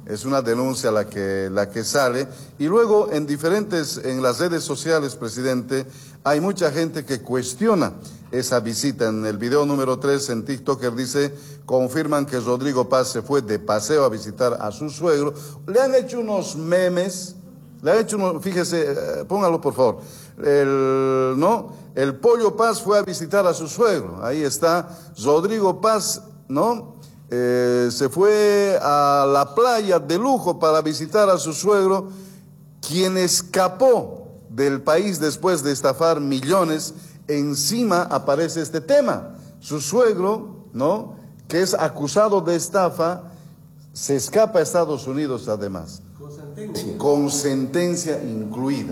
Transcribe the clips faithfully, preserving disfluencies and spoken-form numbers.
Es una denuncia la que, la que sale. Y luego en diferentes, en las redes sociales, presidente, hay mucha gente que cuestiona esa visita. En el video número tres, en TikToker dice, confirman que Rodrigo Paz se fue de paseo a visitar a su suegro. Le han hecho unos memes, le han hecho unos, fíjese, eh, póngalo por favor. El, ¿no? El Pollo Paz fue a visitar a su suegro. Ahí está Rodrigo Paz, ¿no? Eh, se fue a la playa de lujo para visitar a su suegro, quien escapó del país después de estafar millones. Encima aparece este tema. Su suegro, ¿no?, que es acusado de estafa, se escapa a Estados Unidos además. Con sentencia. Con sentencia incluida.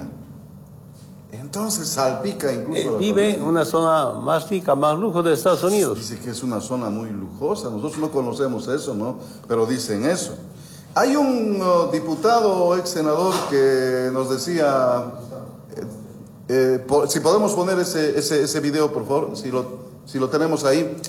Entonces salpica incluso... Él vive en una zona más rica, más lujo de Estados Unidos. Dice que es una zona muy lujosa. Nosotros no conocemos eso, ¿no? Pero dicen eso. Hay un uh, diputado, ex senador, que nos decía... Eh, eh, por, si podemos poner ese, ese, ese video, por favor, si lo, si lo tenemos ahí.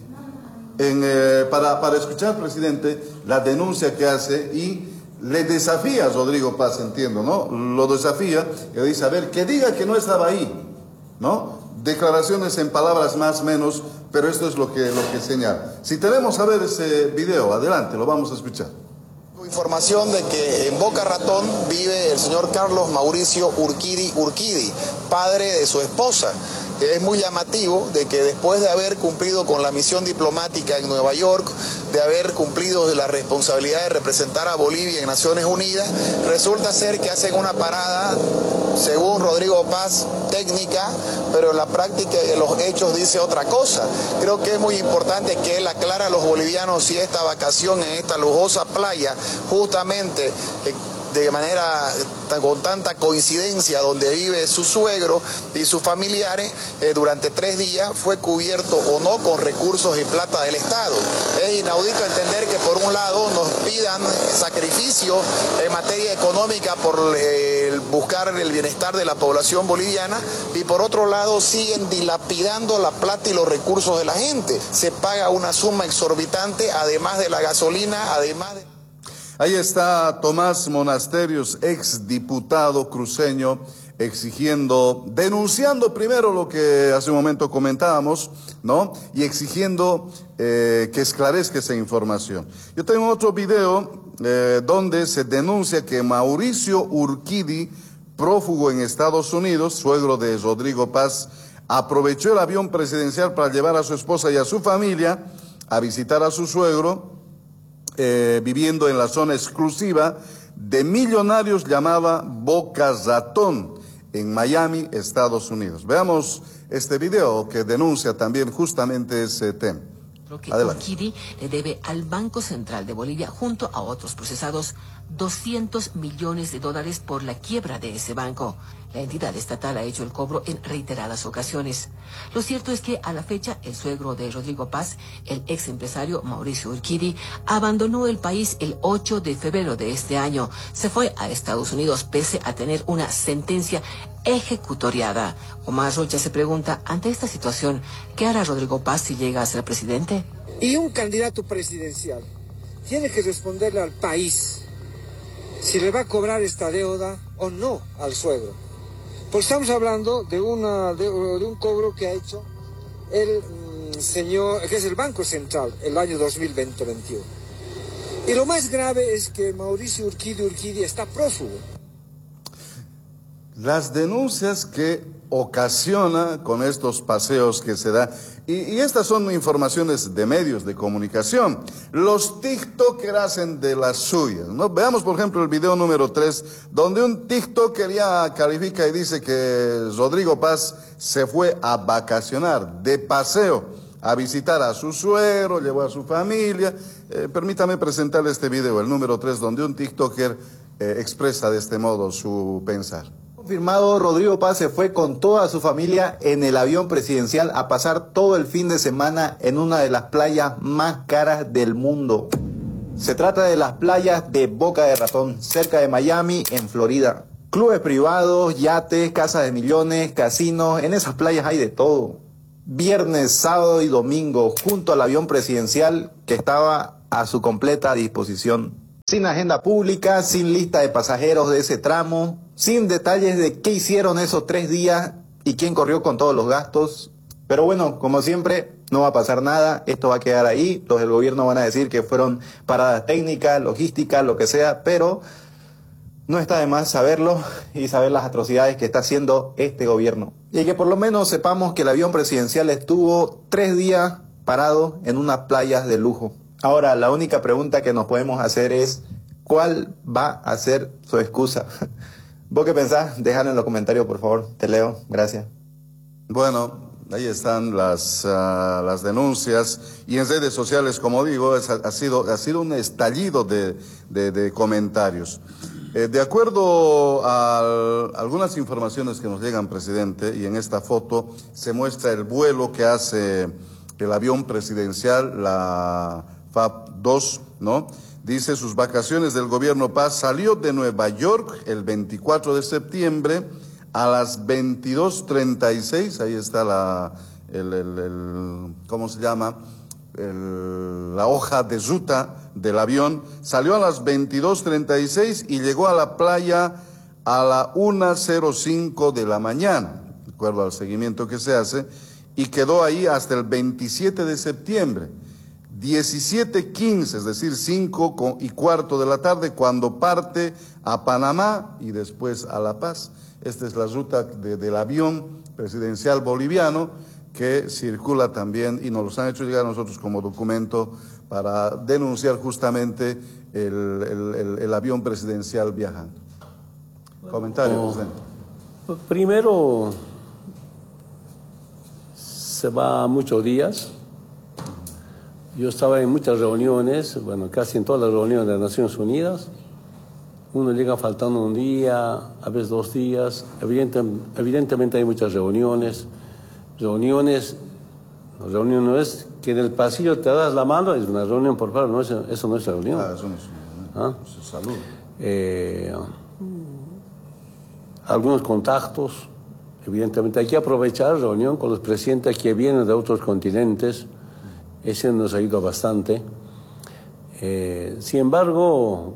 En, eh, para, para escuchar, presidente, la denuncia que hace y... le desafía a Rodrigo Paz, entiendo, ¿no? Lo desafía, y le dice, a ver, que diga que no estaba ahí, ¿no? Declaraciones en palabras más menos, pero esto es lo que, lo que señala. Si tenemos a ver ese video, adelante, lo vamos a escuchar. Información de que en Boca Ratón vive el señor Carlos Mauricio Urquidi Urquidi, padre de su esposa. Es muy llamativo de que después de haber cumplido con la misión diplomática en Nueva York, de haber cumplido la responsabilidad de representar a Bolivia en Naciones Unidas, resulta ser que hacen una parada, según Rodrigo Paz, técnica, pero en la práctica de los hechos dice otra cosa. Creo que es muy importante que él aclare a los bolivianos si esta vacación en esta lujosa playa, justamente eh, de manera con tanta coincidencia donde vive su suegro y sus familiares, eh, durante tres días fue cubierto o no con recursos y plata del Estado. Es inaudito entender que por un lado nos pidan sacrificio en materia económica por eh, buscar el bienestar de la población boliviana y por otro lado siguen dilapidando la plata y los recursos de la gente. Se paga una suma exorbitante además de la gasolina, además de... Ahí está Tomás Monasterios, ex diputado cruceño, exigiendo, denunciando primero lo que hace un momento comentábamos, ¿no? Y exigiendo eh, que esclarezca esa información. Yo tengo otro video eh, donde se denuncia que Mauricio Urquidi, prófugo en Estados Unidos, suegro de Rodrigo Paz, aprovechó el avión presidencial para llevar a su esposa y a su familia a visitar a su suegro, Eh, viviendo en la zona exclusiva de millonarios llamada Boca Ratón, en Miami, Estados Unidos. Veamos este video que denuncia también justamente ese tema. Que Urquidi le debe al Banco Central de Bolivia, junto a otros procesados, doscientos millones de dólares por la quiebra de ese banco. La entidad estatal ha hecho el cobro en reiteradas ocasiones. Lo cierto es que a la fecha el suegro de Rodrigo Paz, el ex empresario Mauricio Urquidi, abandonó el país el ocho de febrero de este año. Se fue a Estados Unidos pese a tener una sentencia ejecutoriada. Omar Rocha se pregunta, ante esta situación, ¿qué hará Rodrigo Paz si llega a ser presidente? Y un candidato presidencial tiene que responderle al país si le va a cobrar esta deuda o no al suegro. Pues estamos hablando de, una, de, de un cobro que ha hecho el mm, señor, que es el Banco Central, el año dos mil veinte veintiuno. Y lo más grave es que Mauricio Urquidi Urquidi está prófugo. Las denuncias que ocasiona con estos paseos que se da, y, y estas son informaciones de medios de comunicación. Los TikTokers hacen de las suyas, ¿no? Veamos, por ejemplo, el video número tres, donde un TikToker ya califica y dice que Rodrigo Paz se fue a vacacionar, de paseo, a visitar a su suegro, llevó a su familia. Eh, permítame presentarle este video, el número tres, donde un TikToker eh, expresa de este modo su pensar. Confirmado, Rodrigo Paz se fue con toda su familia en el avión presidencial a pasar todo el fin de semana en una de las playas más caras del mundo. Se trata de las playas de Boca de Ratón, cerca de Miami, en Florida. Clubes privados, yates, casas de millones, casinos, en esas playas hay de todo. Viernes, sábado y domingo, junto al avión presidencial que estaba a su completa disposición. Sin agenda pública, sin lista de pasajeros de ese tramo, sin detalles de qué hicieron esos tres días y quién corrió con todos los gastos. Pero bueno, como siempre, no va a pasar nada, esto va a quedar ahí, los del gobierno van a decir que fueron paradas técnicas, logísticas, lo que sea, pero no está de más saberlo y saber las atrocidades que está haciendo este gobierno. Y que por lo menos sepamos que el avión presidencial estuvo tres días parado en unas playas de lujo. Ahora, la única pregunta que nos podemos hacer es, ¿cuál va a ser su excusa? ¿Vos qué pensás? Déjalo en los comentarios, por favor. Te leo. Gracias. Bueno, ahí están las, uh, las denuncias y en redes sociales, como digo, es, ha, sido, ha sido un estallido de, de, de comentarios. Eh, de acuerdo a algunas informaciones que nos llegan, presidente, y en esta foto se muestra el vuelo que hace el avión presidencial, la F A B dos, ¿no? Dice, sus vacaciones del gobierno Paz salió de Nueva York el veinticuatro de septiembre a las veintidós treinta y seis, ahí está la, el, el, el ¿cómo se llama? El, la hoja de ruta del avión, salió a las veintidós treinta y seis y llegó a la playa a la una cero cinco de la mañana, de acuerdo al seguimiento que se hace, y quedó ahí hasta el veintisiete de septiembre, diecisiete quince, es decir, cinco y cuarto de la tarde, cuando parte a Panamá y después a La Paz. Esta es la ruta de, del avión presidencial boliviano que circula también y nos los han hecho llegar a nosotros como documento para denunciar justamente el, el, el, el avión presidencial viajando. Bueno, comentario, oh, presidente. Primero, se va muchos días. Yo estaba en muchas reuniones, bueno, casi en todas las reuniones de las Naciones Unidas. Uno llega faltando un día, a veces dos días. Evidente, evidentemente hay muchas reuniones. Reuniones, reunión no es que en el pasillo te das la mano, es una reunión por favor, no es, eso no es reunión. Ah, eso no es una reunión. ¿Ah? Eso es salud. Eh, algunos contactos, evidentemente hay que aprovechar reunión con los presidentes que vienen de otros continentes. Ese nos ayuda bastante. Eh, sin embargo,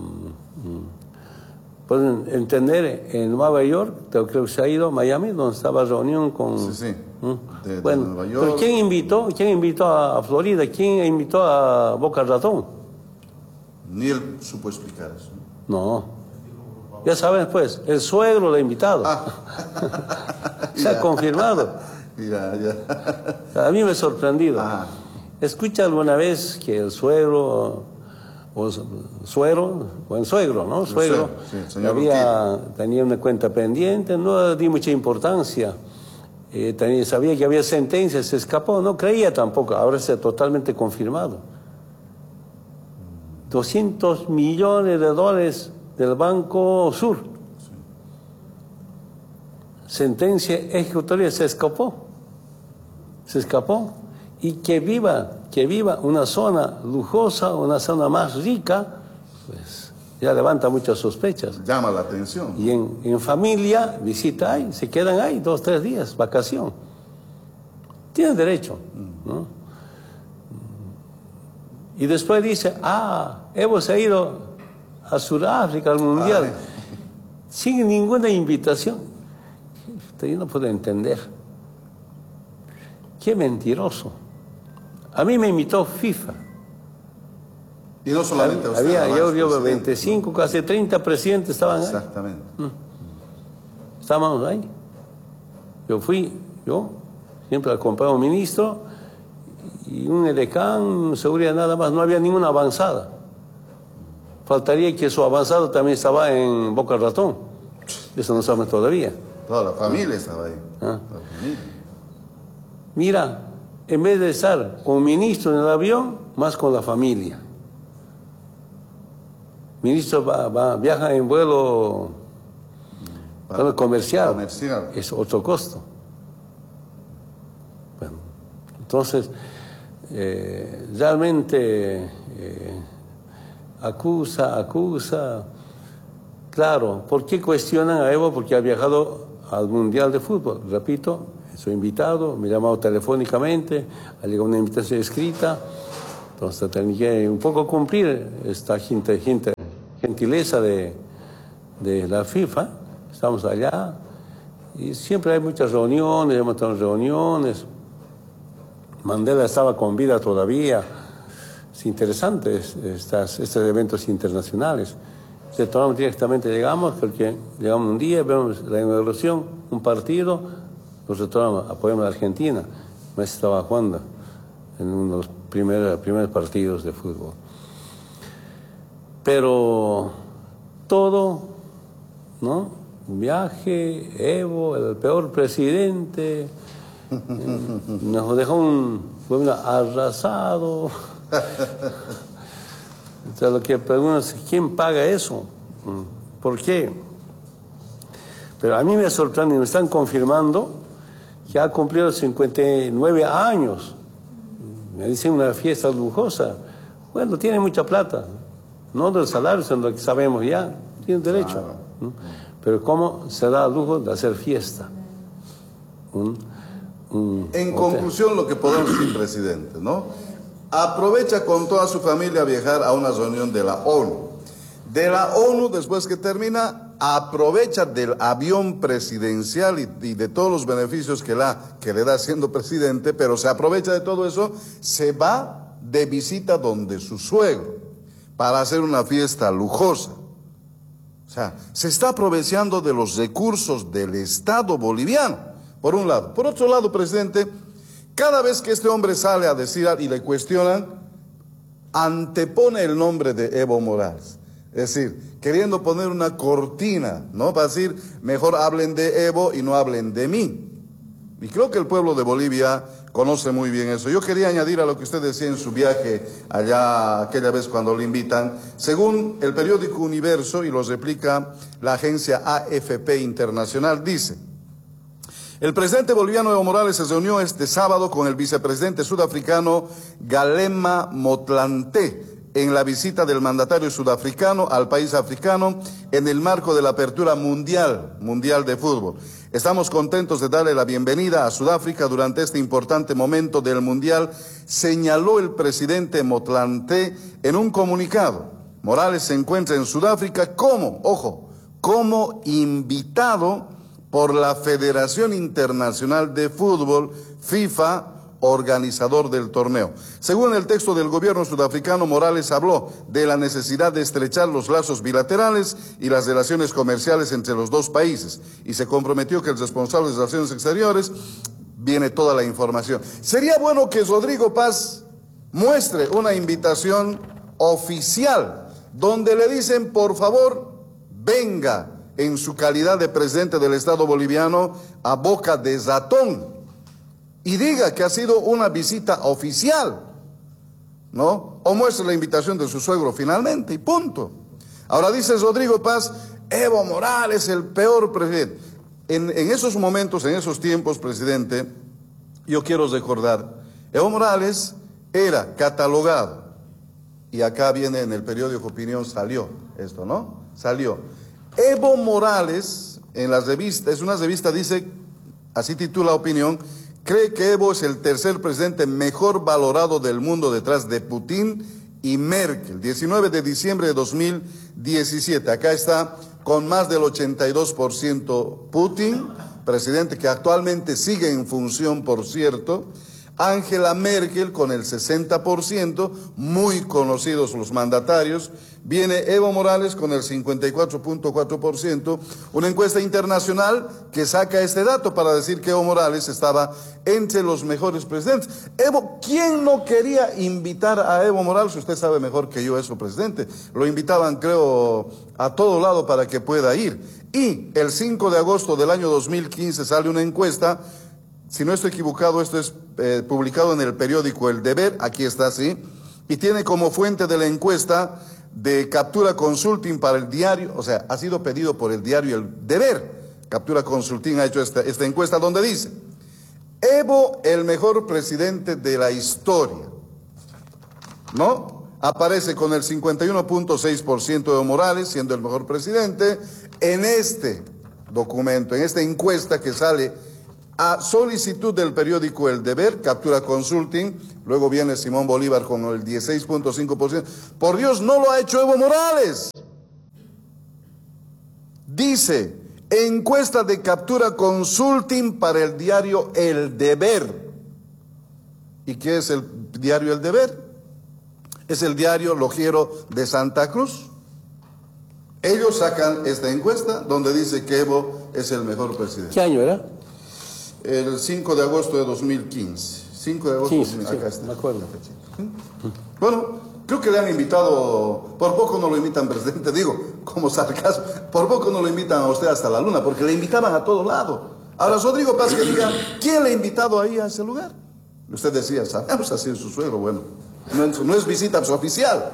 pueden entender, en Nueva York, creo que se ha ido a Miami, donde estaba reunión con... Sí, sí. ¿Mm? De, bueno, de Nueva York. ¿Pero quién invitó? ¿Quién invitó a Florida? ¿Quién invitó a Boca Ratón? Ni él supo explicar eso. No. Ya saben, pues, el suegro lo ha invitado. Ah. Se ha confirmado. Ya, ya. A mí me ha sorprendido. Ajá. Escucha alguna vez que el suegro, o suegro, buen suegro, ¿no? Suegro, sí, sí, había, tenía una cuenta pendiente, no di mucha importancia. Eh, tenía, sabía que había sentencia, se escapó, no creía tampoco, ahora está totalmente confirmado. doscientos millones de dólares del Banco Sur. Sentencia ejecutoria, se escapó. Se escapó. Y que viva, que viva una zona lujosa, una zona más rica, pues ya levanta muchas sospechas. Llama la atención. Y en, en familia, visita ahí, se quedan ahí dos, tres días, vacación. Tienen derecho, ¿no? Y después dice, ah, hemos ido a Sudáfrica, al Mundial, Ay. sin ninguna invitación. Yo no puedo entender. Qué mentiroso. A mí me invitó FIFA. Y no solamente había, usted. Había, yo, yo veinticinco, casi treinta presidentes estaban ahí. Exactamente. Estábamos ahí. Yo fui, yo, siempre acompañé a un ministro y un edecán, seguridad nada más, no había ninguna avanzada. Faltaría que su avanzado también estaba en Boca Ratón. Eso no sabemos todavía. Toda la familia estaba ahí. ¿Ah? La familia. Mira, en vez de estar con un ministro en el avión, más con la familia. Ministro va, va, viaja en vuelo, vuelo comercial. comercial. Es otro costo. Bueno, entonces, eh, realmente eh, acusa, acusa. Claro, ¿por qué cuestionan a Evo? Porque ha viajado al Mundial de Fútbol. Repito, soy invitado, me he llamado telefónicamente, ha llegado una invitación escrita. Entonces tenía que un poco cumplir esta gente, gente, gentileza de, de la FIFA. Estamos allá y siempre hay muchas reuniones, hemos tenido reuniones. Mandela estaba con vida todavía. Es interesante estas, estos eventos internacionales. Se tomamos directamente, llegamos, porque llegamos un día, vemos la inauguración, un partido, nos retornamos, apoyamos a Argentina. Messi estaba jugando en uno de los primeros, primeros partidos de fútbol. Pero todo, ¿no? Un viaje, Evo, el peor presidente, nos dejó un pueblo arrasado. O sea, lo que preguntas, ¿quién paga eso? ¿Por qué? Pero a mí me sorprende, me están confirmando que ha cumplido cincuenta y nueve años. Me dicen una fiesta lujosa. Bueno, tiene mucha plata. No del salario, sino lo que sabemos ya. Tiene derecho. Claro. Pero ¿cómo se da el lujo de hacer fiesta? Un, un en hotel. Conclusión, lo que podemos decir, presidente, ¿no? Aprovecha con toda su familia a viajar a una reunión de la ONU. De la ONU, después que termina, aprovecha del avión presidencial y, y de todos los beneficios que, la, que le da siendo presidente, pero se aprovecha de todo eso, se va de visita donde su suegro para hacer una fiesta lujosa. O sea, se está aprovechando de los recursos del Estado boliviano, por un lado. Por otro lado, presidente, cada vez que este hombre sale a decir y le cuestionan, antepone el nombre de Evo Morales. Es decir, queriendo poner una cortina, ¿no? Para decir, mejor hablen de Evo y no hablen de mí. Y creo que el pueblo de Bolivia conoce muy bien eso. Yo quería añadir a lo que usted decía en su viaje allá aquella vez cuando le invitan. Según el periódico Universo, y lo replica la agencia A F P Internacional, dice: el presidente boliviano Evo Morales se reunió este sábado con el vicepresidente sudafricano Kgalema Motlanthe en la visita del mandatario sudafricano al país africano en el marco de la apertura mundial, mundial de fútbol. Estamos contentos de darle la bienvenida a Sudáfrica durante este importante momento del mundial, señaló el presidente Motlanthe en un comunicado. Morales se encuentra en Sudáfrica como, ojo, como invitado por la Federación Internacional de Fútbol, FIFA, organizador del torneo. Según el texto del gobierno sudafricano, Morales habló de la necesidad de estrechar los lazos bilaterales y las relaciones comerciales entre los dos países y se comprometió que el responsable de Relaciones Exteriores viene toda la información. Sería bueno que Rodrigo Paz muestre una invitación oficial donde le dicen, por favor, venga en su calidad de presidente del Estado boliviano a Boca de Ratón y diga que ha sido una visita oficial, ¿no? O muestre la invitación de su suegro finalmente y punto. Ahora dice Rodrigo Paz, Evo Morales, el peor presidente. En, en esos momentos, en esos tiempos, presidente, yo quiero recordar, Evo Morales era catalogado, y acá viene en el periódico Opinión, salió esto, ¿no? Salió. Evo Morales, en la revista, es una revista, dice, así titula Opinión, cree que Evo es el tercer presidente mejor valorado del mundo detrás de Putin y Merkel. diecinueve de diciembre de dos mil diecisiete, acá está con más del ochenta y dos por ciento Putin, presidente que actualmente sigue en función, por cierto. Angela Merkel con el sesenta por ciento, muy conocidos los mandatarios. Viene Evo Morales con el cincuenta y cuatro punto cuatro por ciento, una encuesta internacional que saca este dato para decir que Evo Morales estaba entre los mejores presidentes. Evo, ¿quién no quería invitar a Evo Morales? Usted sabe mejor que yo eso, presidente. Lo invitaban, creo, a todo lado para que pueda ir. Y el cinco de agosto del año dos mil quince sale una encuesta. Si no estoy equivocado, esto es eh, publicado en el periódico El Deber, aquí está así, y tiene como fuente de la encuesta de Captura Consulting para el diario, o sea, ha sido pedido por el diario El Deber. Captura Consulting ha hecho esta, esta encuesta donde dice, Evo, el mejor presidente de la historia, ¿no? Aparece con el cincuenta y uno punto seis por ciento de Evo Morales, siendo el mejor presidente. En este documento, en esta encuesta que sale A solicitud del periódico El Deber, Captura Consulting, luego viene Simón Bolívar con el dieciséis punto cinco por ciento. Por Dios, no lo ha hecho Evo Morales. Dice, encuesta de Captura Consulting para el diario El Deber. ¿Y qué es el diario El Deber? Es el diario Logiero de Santa Cruz. Ellos sacan esta encuesta donde dice que Evo es el mejor presidente. ¿Qué año era? El cinco de agosto de dos mil quince. cinco de agosto de dos mil quince. Acá está. Me acuerdo. Bueno, creo que le han invitado, por poco no lo invitan presidente, digo, como sarcasmo, por poco no lo invitan a usted hasta la luna, porque le invitaban a todo lado. Ahora Rodrigo Paz que diga, ¿quién le ha invitado ahí a ese lugar? Usted decía, sabemos así en su suegro, bueno, no es, no es visita oficial.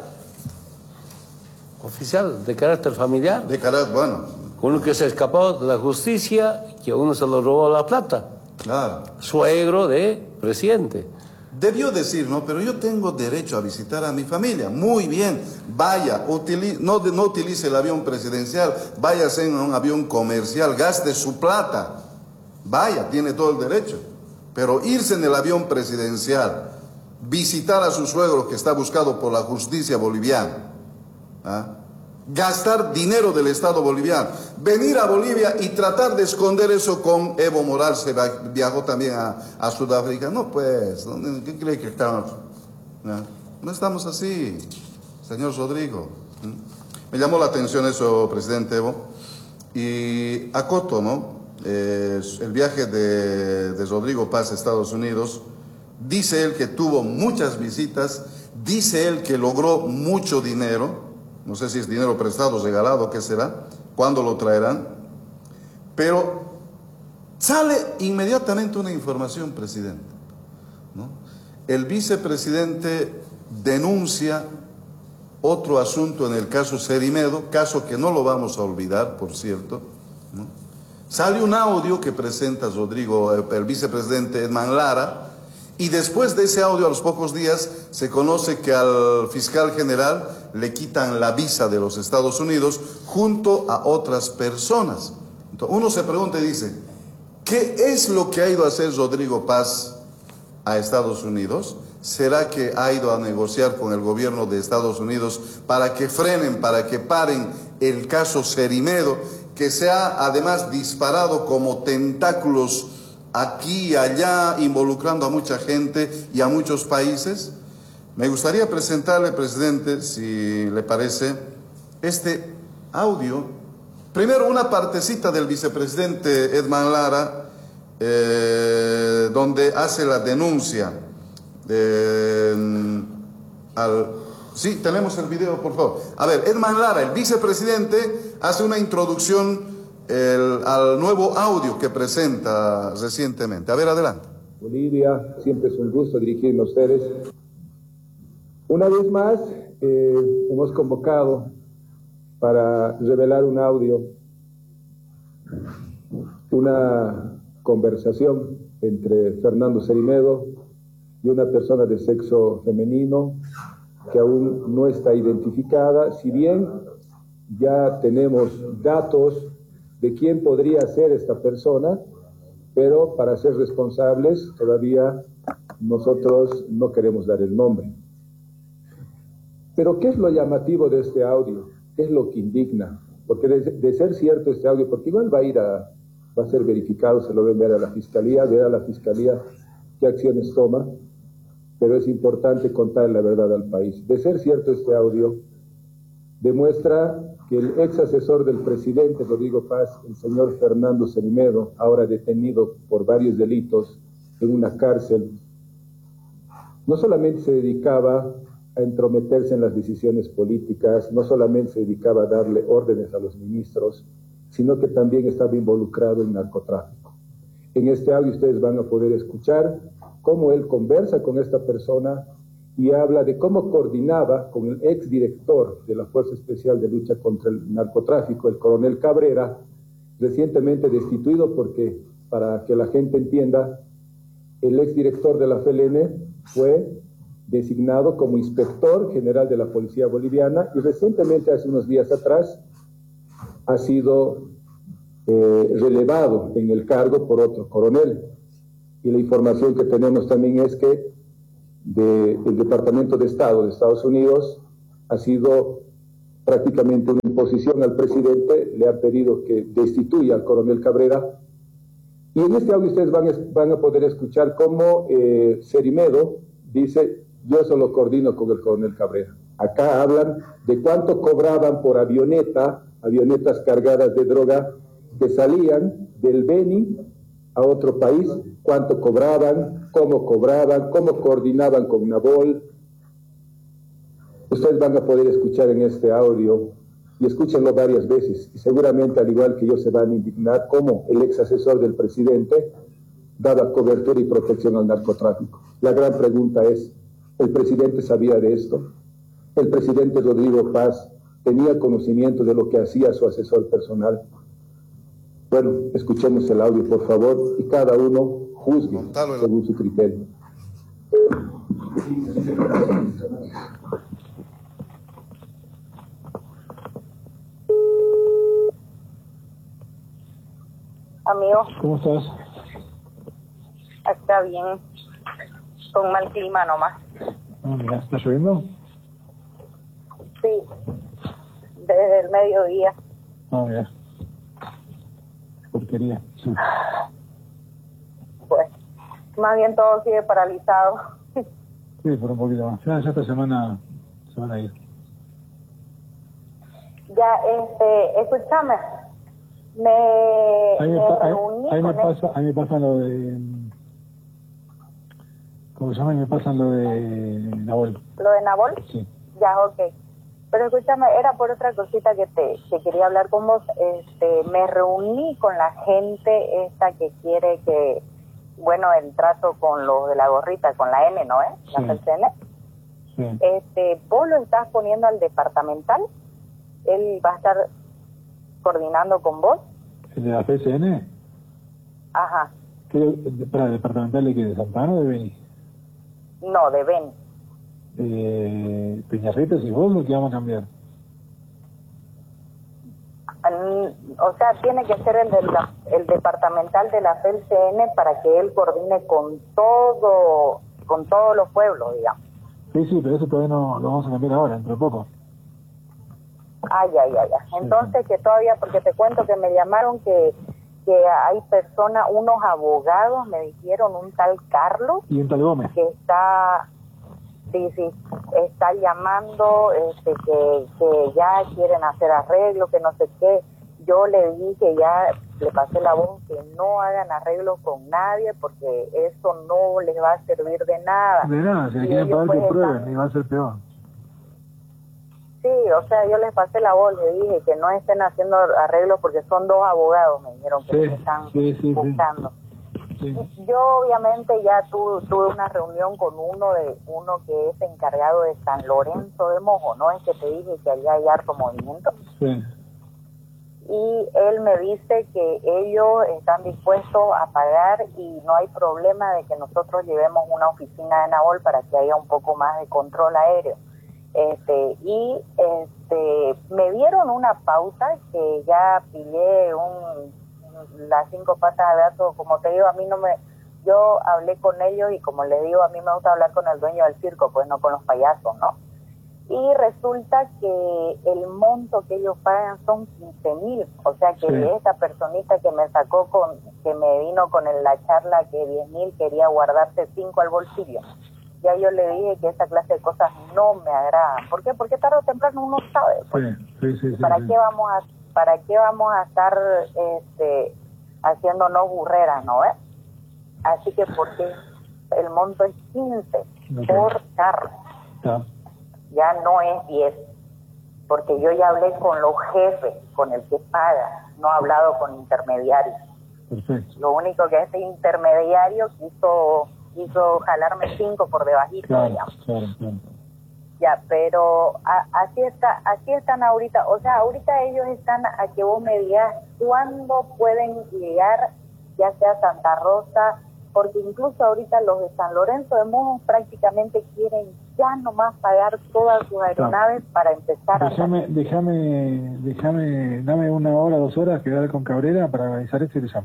Oficial, de carácter familiar. De carácter, bueno. Uno que se escapó de la justicia, que a uno se lo robó la plata. Claro. Suegro de presidente. Debió decir, no, pero yo tengo derecho a visitar a mi familia. Muy bien, vaya, utilice, no, no utilice el avión presidencial, váyase en un avión comercial, gaste su plata. Vaya, tiene todo el derecho. Pero irse en el avión presidencial, visitar a su suegro que está buscado por la justicia boliviana, ¿ah? Gastar dinero del Estado boliviano, venir a Bolivia y tratar de esconder eso con Evo Morales, se viajó también a, a Sudáfrica. No, pues, ¿qué cree que estamos? No, no estamos así, señor Rodrigo. Me llamó la atención eso, presidente Evo, y acoto, ¿no? Eh, el viaje de, de Rodrigo Paz a Estados Unidos, dice él que tuvo muchas visitas, dice él que logró mucho dinero. No sé si es dinero prestado, regalado, ¿qué será? ¿Cuándo lo traerán? Pero sale inmediatamente una información, presidente, ¿no? El vicepresidente denuncia otro asunto en el caso Cerimedo, caso que no lo vamos a olvidar, por cierto, ¿no? Sale un audio que presenta Rodrigo, el vicepresidente Edman Lara, y después de ese audio, a los pocos días, se conoce que al fiscal general le quitan la visa de los Estados Unidos junto a otras personas. Entonces, uno se pregunta y dice, ¿qué es lo que ha ido a hacer Rodrigo Paz a Estados Unidos? ¿Será que ha ido a negociar con el gobierno de Estados Unidos para que frenen, para que paren el caso Cerimedo, que se ha además disparado como tentáculos aquí y allá, involucrando a mucha gente y a muchos países? Me gustaría presentarle, presidente, si le parece, este audio. Primero, una partecita del vicepresidente Edman Lara, eh, donde hace la denuncia. Eh, al, sí, tenemos el video, por favor. A ver, Edman Lara, el vicepresidente, hace una introducción El, al nuevo audio que presenta recientemente. A ver, adelante. Bolivia, siempre es un gusto dirigirme a ustedes. Una vez más, eh, hemos convocado para revelar un audio, una conversación entre Fernando Cerimedo y una persona de sexo femenino que aún no está identificada, si bien ya tenemos datos de quién podría ser esta persona, pero para ser responsables todavía nosotros no queremos dar el nombre. Pero ¿qué es lo llamativo de este audio? ¿Qué es lo que indigna? Porque de, de ser cierto este audio, porque igual va a ir a, va a ser verificado, se lo va a enviar a la Fiscalía, ver a la Fiscalía qué acciones toma, pero es importante contar la verdad al país. De ser cierto este audio, demuestra que el ex asesor del presidente Rodrigo Paz, el señor Fernando Cerimedo, ahora detenido por varios delitos en una cárcel, no solamente se dedicaba a entrometerse en las decisiones políticas, no solamente se dedicaba a darle órdenes a los ministros, sino que también estaba involucrado en narcotráfico. En este audio ustedes van a poder escuchar cómo él conversa con esta persona y habla de cómo coordinaba con el exdirector de la Fuerza Especial de Lucha contra el Narcotráfico, el coronel Cabrera, recientemente destituido porque, para que la gente entienda, el exdirector de la F L N fue designado como inspector general de la Policía Boliviana y recientemente, hace unos días atrás, ha sido eh, relevado en el cargo por otro coronel. Y la información que tenemos también es que de, el Departamento de Estado de Estados Unidos ha sido prácticamente una imposición al presidente, le han pedido que destituya al coronel Cabrera. Y en este audio ustedes van, van a poder escuchar cómo eh, Cerimedo dice: yo solo coordino con el coronel Cabrera. Acá hablan de cuánto cobraban por avioneta, avionetas cargadas de droga que salían del Beni a otro país, cuánto cobraban, cómo cobraban, cómo coordinaban con Nabol. Ustedes van a poder escuchar en este audio, y escúchenlo varias veces, y seguramente al igual que yo se van a indignar cómo el ex asesor del presidente daba cobertura y protección al narcotráfico. La gran pregunta es, ¿el presidente sabía de esto? ¿El presidente Rodrigo Paz tenía conocimiento de lo que hacía su asesor personal? Bueno, escuchemos el audio, por favor, y cada uno juzgue según su criterio. Amigo, ¿cómo estás? Está bien, con mal clima nomás. Ah, mira, ¿está lloviendo? Sí, desde el mediodía. Ah, mira. Porquería. Sí. Pues, más bien todo sigue paralizado. Sí, por un poquito más. Ya, ya esta semana se van a ir. Ya, este, escúchame. Me, ahí me, me ahí, reuní ahí me con pasa, él. ahí me pasa lo de, ¿cómo se llama? Ahí me pasa lo de Nabol. ¿Lo de Nabol? Sí. Ya, ok. Pero escúchame, era por otra cosita que te que quería hablar con vos. Este, me reuní con la gente esta que quiere que, bueno, el trato con los de la gorrita, con la N, ¿no? ¿Eh? Sí. La C N. Sí. Este, vos lo estás poniendo al departamental. Él va a estar coordinando con vos. ¿El de la P C N? Ajá. ¿Qué, para el departamental de qué? ¿De Santana o de Beni? No, de Beni. Eh, Peñarritas y vos lo que vamos a cambiar. Mm, o sea, tiene que ser el, de la, el departamental de la P C N para que él coordine con todo, con todos los pueblos, digamos. Sí, sí, pero eso todavía no lo vamos a cambiar ahora, dentro de poco. Ay, ay, ay, ay. Entonces que todavía, porque te cuento que me llamaron que, que hay personas, unos abogados, me dijeron, un tal Carlos. Y un tal Gómez. Que está, sí, sí, está llamando, este, que, que ya quieren hacer arreglo, que no sé qué. Yo le dije, ya le pasé la voz, que no hagan arreglo con nadie, porque eso no les va a servir de nada. De nada, si le quieren pagar que prueben, y va a ser peor. Sí, o sea, yo les pasé la voz, le dije que no estén haciendo arreglos porque son dos abogados, me dijeron que sí, están sí, sí, buscando. Sí. Sí. Yo obviamente ya tu, tuve una reunión con uno de uno que es encargado de San Lorenzo de Mojo, ¿no? Es que te dije que allá hay harto movimiento. Sí. Y él me dice que ellos están dispuestos a pagar y no hay problema de que nosotros llevemos una oficina de Nabol para que haya un poco más de control aéreo. Este, y este, me dieron una pauta que ya pillé un, las cinco patas de gato, como te digo, a mí no me, yo hablé con ellos y como les digo, a mí me gusta hablar con el dueño del circo, pues no con los payasos, ¿no? Y resulta que el monto que ellos pagan son quince mil, o sea que sí. Esta personita que me sacó con, que me vino con el, la charla que diez mil quería guardarse cinco al bolsillo. Ya yo le dije que esa clase de cosas no me agradan. ¿Por qué? Porque tarde o temprano uno sabe. Pues, sí, sí, sí, sí, ¿Para sí. qué vamos a, para qué vamos a estar este, haciéndonos burreras, no? ¿Eh? Así que porque el monto es quince okay. por carro. Ya. Ya no es diez. Porque yo ya hablé con los jefes, con el que paga. No he hablado con intermediarios. Perfecto. Lo único que este intermediario quiso... quiso jalarme cinco por debajito, claro, digamos. Claro, claro. Ya, pero a, así está, así están ahorita, o sea, ahorita ellos están a que vos me digas cuándo pueden llegar, ya sea Santa Rosa, porque incluso ahorita los de San Lorenzo de Mojo prácticamente quieren ya nomás pagar todas sus aeronaves no. para empezar déjame, a... Déjame, déjame, dame una hora, dos horas, quedar con Cabrera para organizar esto y te llamo.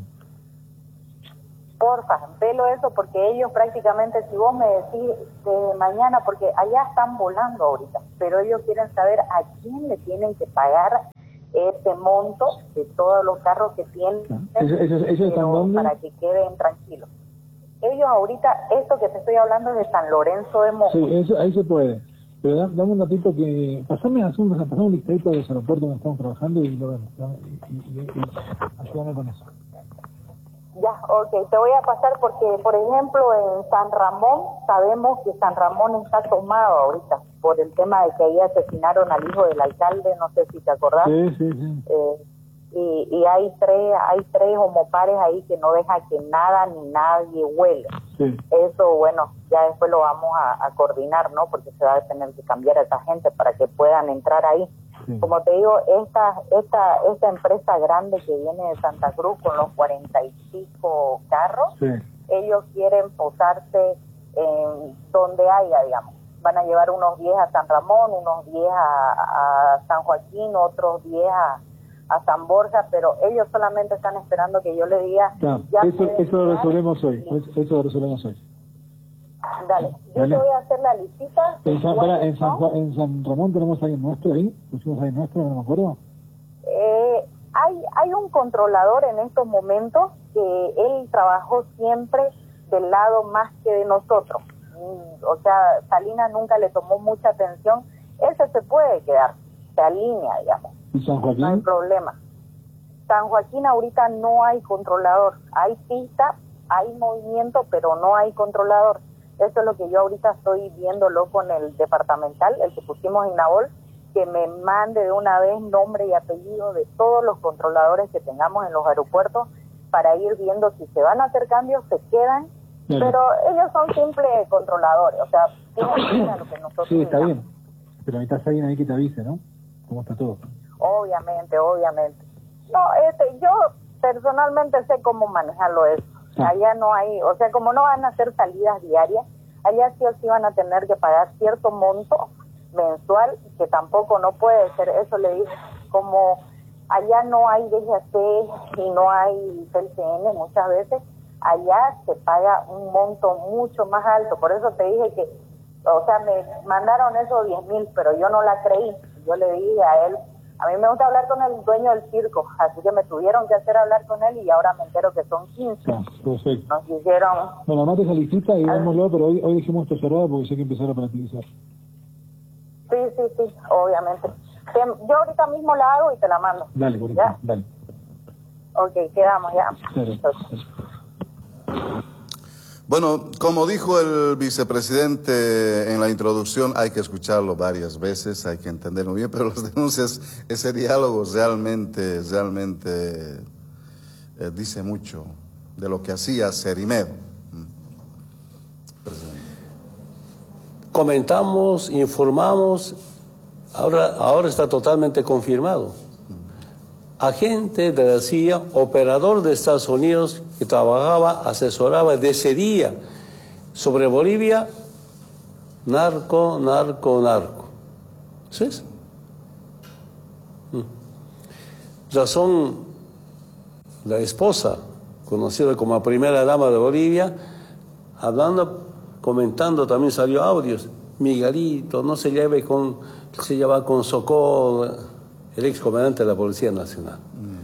Porfa, velo eso, porque ellos prácticamente, si vos me decís de mañana, porque allá están volando ahorita, pero ellos quieren saber a quién le tienen que pagar ese monto de todos los carros que tienen, ¿Ellos, ellos, ellos están dónde? Para que queden tranquilos. Ellos ahorita, esto que te estoy hablando es de San Lorenzo de Mojo. Sí, eso, ahí se puede. Pero dame, dame un ratito que... Pasame, pasame un listadito de los aeropuertos donde estamos trabajando y lo vemos. Y, y, y, y ayúdame con eso. Ya, ok, te voy a pasar porque, por ejemplo, en San Ramón, sabemos que San Ramón está tomado ahorita por el tema de que ahí asesinaron al hijo del alcalde, no sé si te acordás. Sí, sí, sí. Eh, y, y hay tres hay tres homopares ahí que no deja que nada ni nadie huele. Sí. Eso, bueno, ya después lo vamos a, a coordinar, ¿no? Porque se va a tener que cambiar a esa gente para que puedan entrar ahí. Sí. Como te digo, esta esta esta empresa grande que viene de Santa Cruz con los cuarenta y cinco carros, sí. ellos quieren posarse en donde haya, digamos. Van a llevar unos diez a San Ramón, unos diez a, a San Joaquín, otros diez a, a San Borja, pero ellos solamente están esperando que yo le diga... No, ya eso eso lo resolvemos hoy, eso, eso lo resolvemos hoy. Dale, yo Dale. te voy a hacer la listita. En San, para, en, San, en San Ramón tenemos alguien nuestro ahí, pusimos alguien nuestro, no me acuerdo. Eh, hay, hay un controlador en estos momentos que él trabajó siempre del lado más que de nosotros. O sea, Salinas nunca le tomó mucha atención. Ese se puede quedar, se alinea, digamos. ¿Y San Joaquín? No hay problema. San Joaquín ahorita no hay controlador. Hay pista, hay movimiento, pero no hay controlador. Eso es lo que yo ahorita estoy viéndolo con el departamental, el que pusimos en Nabol, que me mande de una vez nombre y apellido de todos los controladores que tengamos en los aeropuertos para ir viendo si se van a hacer cambios, se quedan, sí. Pero ellos son simples controladores, o sea, tienen a lo que nosotros sí, está digamos. Bien, pero necesitas alguien ahí que te avise, ¿no? ¿Cómo está todo? Obviamente, obviamente. No, este, yo personalmente sé cómo manejarlo eso. Ah. Allá no hay, o sea, como no van a hacer salidas diarias, allá sí o sí van a tener que pagar cierto monto mensual, que tampoco no puede ser, eso le digo, como allá no hay D G C y no hay C L C N muchas veces, allá se paga un monto mucho más alto, por eso te dije que, o sea, me mandaron esos diez mil, pero yo no la creí, yo le dije a él, a mí me gusta hablar con el dueño del circo, así que me tuvieron que hacer hablar con él y ahora me entero que son quince. Ah, perfecto. Nos hicieron... Bueno, mate esa listita y vámonos, pero hoy, hoy dejemos esto cerrado porque hay que empezar a operativizar. Sí, sí, sí, obviamente. Yo ahorita mismo la hago y te la mando. Dale, por ejemplo, dale. Ok, quedamos ya. Dale. Bueno, como dijo el vicepresidente en la introducción, hay que escucharlo varias veces, hay que entenderlo bien, pero las denuncias, ese diálogo realmente, realmente eh, dice mucho de lo que hacía Cerimedo. Comentamos, informamos, ahora, ahora está totalmente confirmado. Agente de la C I A, operador de Estados Unidos, que trabajaba, asesoraba, decidía sobre Bolivia, narco, narco, narco. ¿Sí? Razón, la esposa, conocida como la primera dama de Bolivia, hablando, comentando, también salió audios. Miguelito, no se lleve con, se lleva con Socorro, el ex comandante de la Policía Nacional. Mm.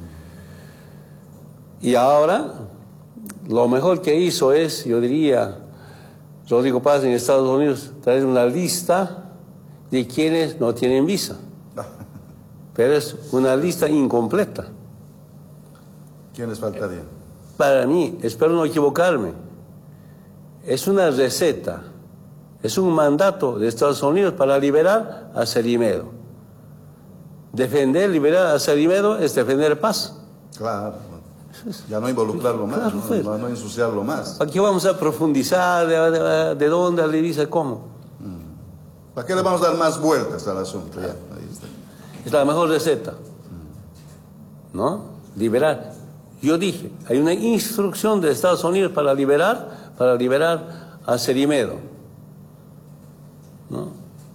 Y ahora, lo mejor que hizo es, yo diría, Rodrigo Paz en Estados Unidos, traer una lista de quienes no tienen visa. Pero es una lista incompleta. ¿Quiénes faltarían? Para mí, espero no equivocarme, es una receta, es un mandato de Estados Unidos para liberar a Cerimedo. Defender, liberar a Cerimedo es defender paz. Claro, ya no involucrarlo más, claro, no, no, no ensuciarlo más. ¿Para qué vamos a profundizar? ¿De, de, de dónde le dice cómo? Mm. ¿Para qué le vamos a dar más vueltas al asunto? Ya, ahí está. Es la mejor receta, ¿no? Liberar. Yo dije, hay una instrucción de Estados Unidos para liberar, para liberar a Cerimedo. ¿no?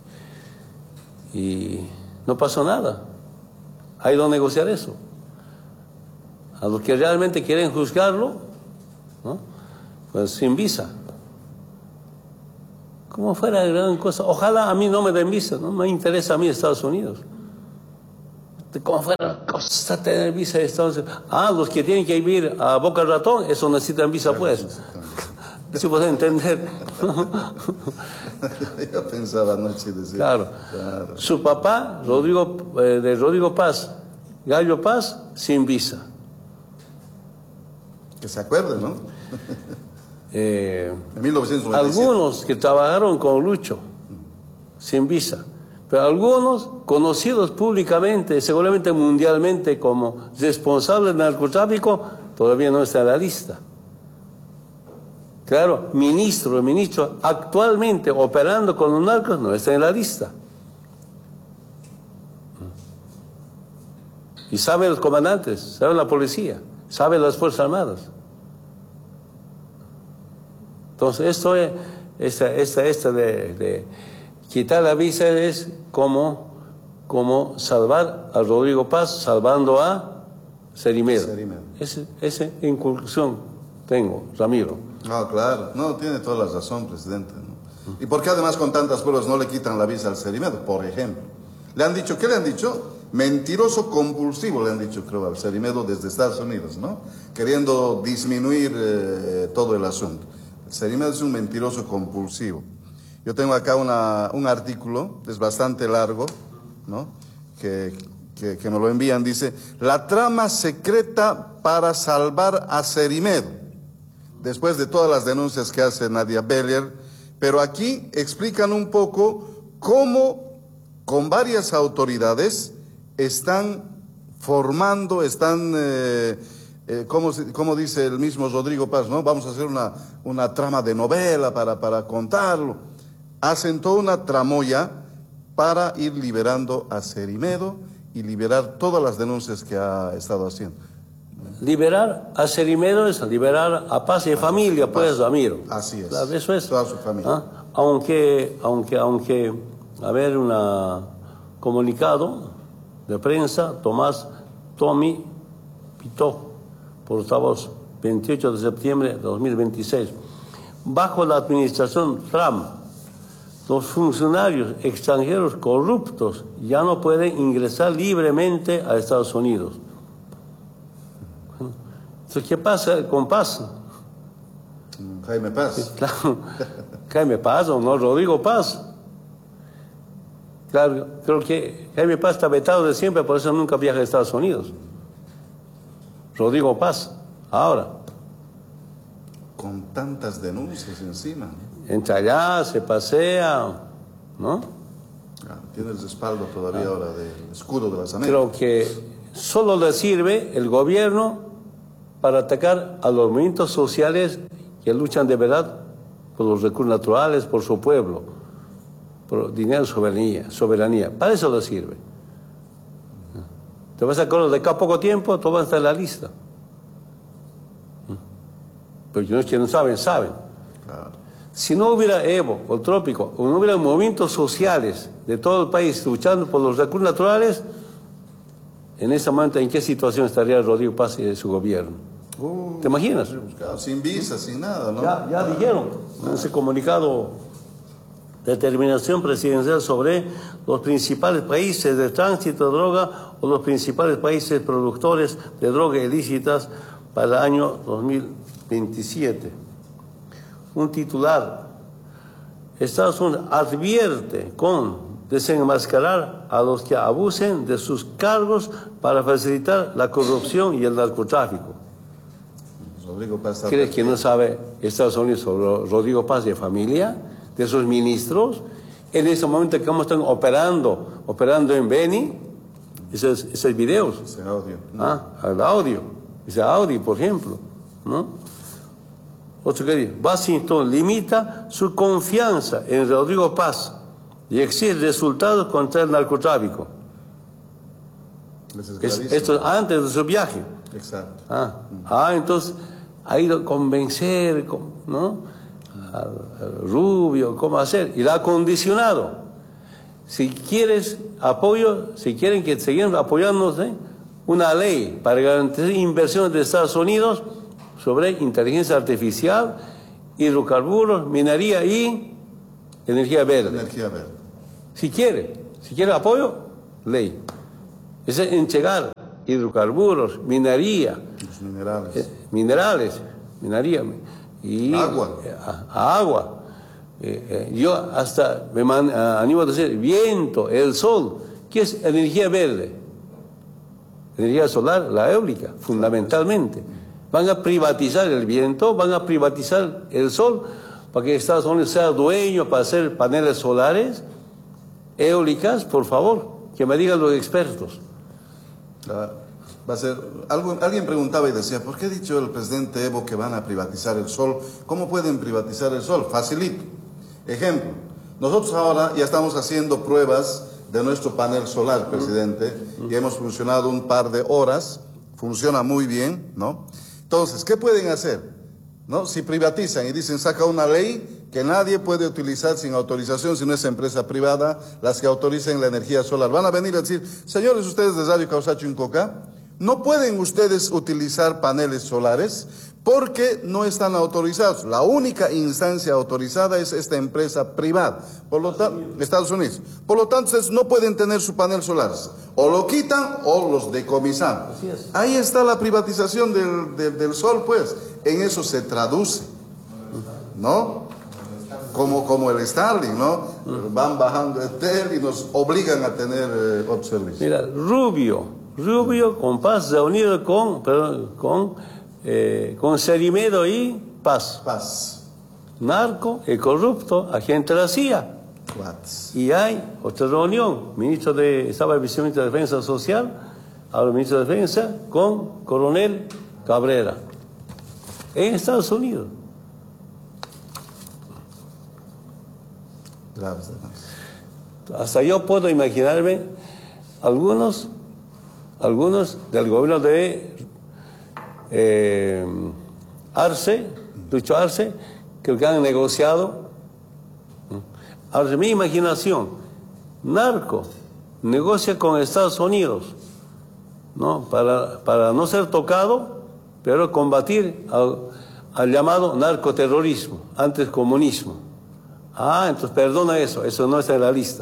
Y no pasó nada. Ha ido a negociar eso. A los que realmente quieren juzgarlo, ¿no? Pues sin visa. Como fuera gran cosa. Ojalá a mí no me den visa, no me interesa a mí Estados Unidos. Como fuera cosa tener visa de Estados Unidos. Ah, los que tienen que vivir a Boca Ratón, eso necesitan visa, pues. ¿Sí puede entender? Yo pensaba anoche decir. Claro. Claro. Su papá, Rodrigo, eh, de Rodrigo Paz, Gallo Paz, sin visa. Que se acuerde, ¿no? Eh, en mil novecientos noventa y siete. Algunos que trabajaron con Lucho, sin visa. Pero algunos conocidos públicamente, seguramente mundialmente, como responsables del narcotráfico, todavía no está en la lista. Claro, ministro, ministro, actualmente operando con los narcos, no está en la lista. Y saben los comandantes, saben la policía, saben las Fuerzas Armadas. Entonces, esto es, esta, esta, esta de, de quitar la visa es como, como salvar a Rodrigo Paz, salvando a Cerimedo. Esa esa incursión tengo, Ramiro. No, claro. No, tiene toda la razón, presidente, ¿no? ¿Y por qué además con tantas pruebas no le quitan la visa al Cerimedo, por ejemplo? Le han dicho, ¿qué le han dicho? Mentiroso compulsivo, le han dicho, creo, al Cerimedo desde Estados Unidos, ¿no? Queriendo disminuir eh, todo el asunto. El Cerimedo es un mentiroso compulsivo. Yo tengo acá una, un artículo, es bastante largo, ¿no? Que, que, que me lo envían, dice, la trama secreta para salvar a Cerimedo, después de todas las denuncias que hace Nadia Beller, pero aquí explican un poco cómo con varias autoridades están formando, están, eh, eh, como, como dice el mismo Rodrigo Paz, ¿no? Vamos a hacer una, una trama de novela para, para contarlo. Hacen toda una tramoya para ir liberando a Cerimedo y liberar todas las denuncias que ha estado haciendo. Liberar a Cerimedo es liberar a Paz y a familia, pues, Ramiro. Así es. Claro, eso es. Toda su familia. ¿Ah? Aunque, aunque, aunque, a ver, un comunicado de prensa, Tomás Tommy Pitó, portavoz, veintiocho de septiembre de dos mil veintiséis. Bajo la administración Trump, los funcionarios extranjeros corruptos ya no pueden ingresar libremente a Estados Unidos. Entonces, ¿qué pasa con Paz? Jaime Paz. Claro, Jaime Paz o no, Rodrigo Paz. Claro, creo que Jaime Paz está vetado de siempre, por eso nunca viaja a Estados Unidos. Rodrigo Paz, ahora. Con tantas denuncias encima. Entra allá, se pasea, ¿no? Ah, tiene el respaldo todavía ah. ahora del escudo de las Américas. Creo que solo le sirve el gobierno para atacar a los movimientos sociales que luchan de verdad por los recursos naturales, por su pueblo, por dinero, soberanía, soberanía. Para eso le sirve. Te vas a acordar de acá a poco tiempo, todo va a estar en la lista. Pero los que no saben, saben. Claro. Si no hubiera Evo o Trópico, o no hubiera movimientos sociales de todo el país luchando por los recursos naturales, en ese momento, ¿en qué situación estaría Rodrigo Paz y su gobierno? Uh, ¿Te imaginas? Claro, sin visa, sin nada, ¿no? Ya, ya dijeron en ese comunicado de determinación presidencial sobre los principales países de tránsito de droga o los principales países productores de droga ilícitas para el año dos mil veintisiete. Un titular: Estados Unidos advierte con desenmascarar a los que abusen de sus cargos para facilitar la corrupción y el narcotráfico. Rodrigo Paz. ¿Crees que no sabe Estados Unidos sobre Rodrigo Paz y familia, de sus ministros? En ese momento que están operando, operando en Beni, esos, esos videos. Ese audio. ¿No? Ah, el audio. Ese audio, por ejemplo, ¿no? Otro que dice, Washington limita su confianza en Rodrigo Paz y exige resultados contra el narcotráfico. Es, esto es antes de su viaje. Exacto. Ah, ah entonces ha ido a convencer, ¿no? al, al Rubio cómo hacer, y la ha condicionado. Si quieres apoyo, si quieren que sigamos apoyándonos, ¿eh? una ley para garantizar inversiones de Estados Unidos sobre inteligencia artificial, hidrocarburos, minería y energía verde. Energía verde. Si quiere, si quiere apoyo, ley. Es entregar hidrocarburos, minería, los minerales, eh, minerales, minería y agua, eh, a, agua. Eh, eh, yo hasta me man, uh, animo a decir viento, el sol, ¿qué es energía verde? Energía solar, la eólica, fundamentalmente. Van a privatizar el viento, van a privatizar el sol, para que Estados Unidos sea dueño para hacer paneles solares, eólicas, por favor, que me digan los expertos. La, va a ser, algo, alguien preguntaba y decía, ¿por qué ha dicho el presidente Evo que van a privatizar el sol? ¿Cómo pueden privatizar el sol? Facilito. Ejemplo, nosotros ahora ya estamos haciendo pruebas de nuestro panel solar, presidente, y hemos funcionado un par de horas, funciona muy bien, ¿no? Entonces, ¿qué pueden hacer? ¿No? Si privatizan y dicen, saca una ley que nadie puede utilizar sin autorización, si no es empresa privada, las que autoricen la energía solar. Van a venir a decir, señores, ustedes de Radio Causacho Incoca, no pueden ustedes utilizar paneles solares porque no están autorizados. La única instancia autorizada es esta empresa privada, por lo tanto, Estados Unidos. Por lo tanto, no pueden tener su panel solar. O lo quitan o los decomisan. Ahí está la privatización del, del, del sol, pues. En eso se traduce, ¿no? Como, como el Starlink, ¿no? Van bajando el tel y nos obligan a tener eh, otro servicio. Mira, Rubio, Rubio con Paz se ha unido con, perdón, con, eh, con Cerimedo y Paz. Paz. Narco y corrupto, agente de la C I A. What? Y hay otra reunión, ministro de, estaba el viceministro de Defensa Social, ahora el ministro de Defensa, con Coronel Cabrera, en Estados Unidos. Gracias. Hasta yo puedo imaginarme algunos, algunos del gobierno de eh, Arce, Lucho Arce, que han negociado. Ahora, mi imaginación, narco negocia con Estados Unidos, ¿no? Para, para no ser tocado, pero combatir al, al llamado narcoterrorismo, antes comunismo. Ah, entonces perdona eso, eso no está en la lista.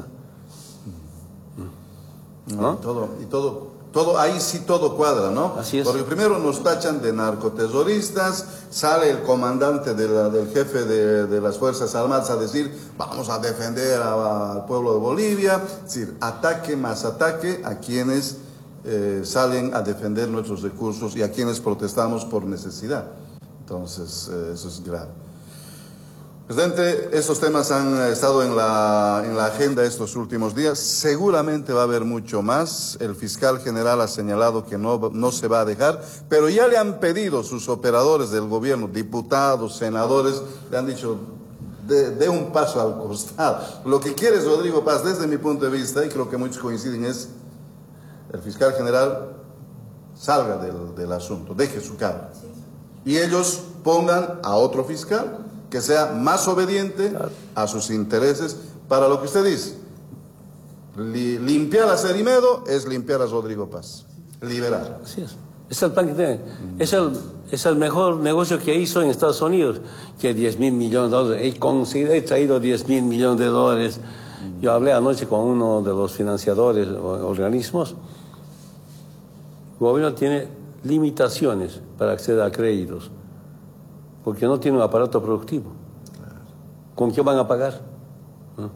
¿No? Y todo, y todo, todo, ahí sí todo cuadra, ¿no? Así es. Porque primero nos tachan de narcoterroristas, sale el comandante de la, del jefe de, de las Fuerzas Armadas a decir, vamos a defender a, al pueblo de Bolivia, es decir, ataque más ataque a quienes eh, salen a defender nuestros recursos y a quienes protestamos por necesidad. Entonces, eh, eso es grave. Presidente, estos temas han estado en la, en la agenda estos últimos días. Seguramente va a haber mucho más. El fiscal general ha señalado que no, no se va a dejar, pero ya le han pedido sus operadores del gobierno, diputados, senadores, le han dicho, de, de un paso al costado. Lo que quiere Rodrigo Paz, desde mi punto de vista, y creo que muchos coinciden, es el fiscal general salga del, del asunto, deje su cargo. Y ellos pongan a otro fiscal que sea más obediente a sus intereses, para lo que usted dice. Li, limpiar a Cerimedo es limpiar a Rodrigo Paz. Liberar. Así es. Es el plan que tiene. Es el, es el mejor negocio que hizo en Estados Unidos, que diez mil millones de dólares. He, conseguido, he traído diez mil millones de dólares. Yo hablé anoche con uno de los financiadores o organismos. El gobierno tiene limitaciones para acceder a créditos, porque no tiene un aparato productivo. ¿Con qué van a pagar? ¿No?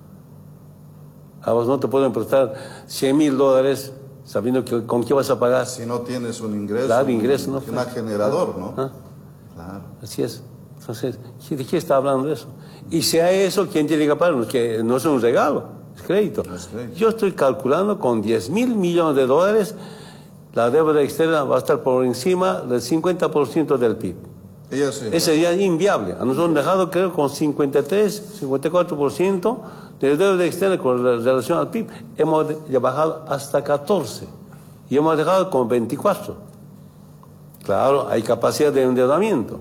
A vos no te pueden prestar cien mil dólares sabiendo que, con qué vas a pagar. Si no tienes un ingreso, claro, ingreso no un generador, ¿no? ¿Ah? Claro. Así es. Entonces, ¿de qué está hablando de eso? Y si hay eso, ¿quién tiene que pagar? Que no es un regalo, es crédito. No es crédito. Yo estoy calculando con diez mil millones de dólares, la deuda externa va a estar por encima del cincuenta por ciento del P I B. Sí. Ese sería inviable. A nosotros han dejado, creo, con cincuenta y tres, cincuenta y cuatro por ciento de deuda externa con relación al P I B. Hemos bajado hasta catorce y hemos dejado con veinticuatro. Claro, hay capacidad de endeudamiento. Mm.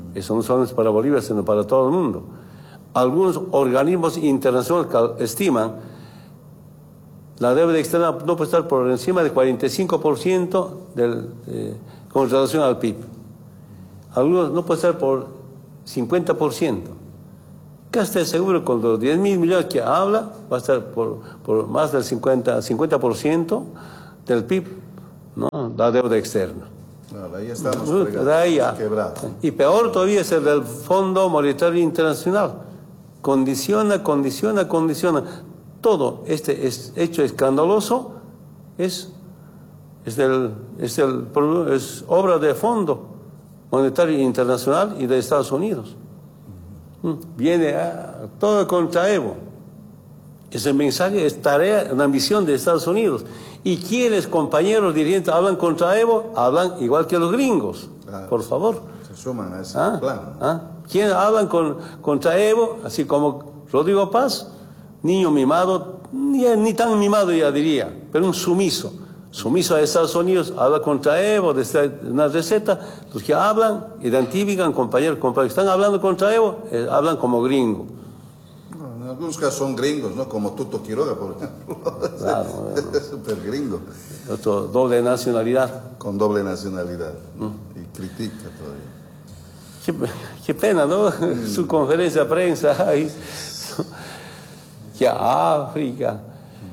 Eso no solamente para Bolivia, sino para todo el mundo. Algunos organismos internacionales estiman la deuda externa no puede estar por encima del cuarenta y cinco por ciento del, eh, con relación al P I B. Algunos no puede estar por cincuenta por ciento. Casi estoy seguro que con los diez mil millones que habla, va a estar por, por más del cincuenta por ciento del P I B, ¿no? La deuda externa. No, ahí estamos quebrados. Y peor todavía es el del Fondo Monetario Internacional. Condiciona, condiciona, condiciona. Todo este es hecho escandaloso es, es, del, es, el, es obra del Fondo Monetario Internacional y de Estados Unidos. Viene a, todo contra Evo. Ese mensaje es tarea, una misión de Estados Unidos. Y quienes, compañeros dirigentes, hablan contra Evo, hablan igual que los gringos. Claro. Por favor. Se suman a ese ¿Ah? plan. ¿Ah? Quienes hablan con, contra Evo, así como Rodrigo Paz, niño mimado, ni, ni tan mimado ya diría, pero un sumiso. Sumiso a Estados Unidos, habla contra Evo, de una receta. Los que hablan, identifican, compañeros, compañeros, están hablando contra Evo, eh, hablan como gringo. En algunos casos son gringos, ¿no? Como Tuto Quiroga, por ejemplo. Claro, es súper gringo. Otro, doble nacionalidad. Con doble nacionalidad. ¿Mm? Y critica todavía. Qué, qué pena, ¿no? Mm. Su conferencia de prensa ahí. Que África,